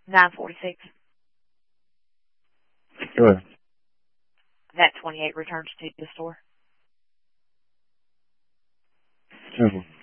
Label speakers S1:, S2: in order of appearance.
S1: 946.
S2: Go ahead.
S1: That 28 returns to the store.
S2: Simple.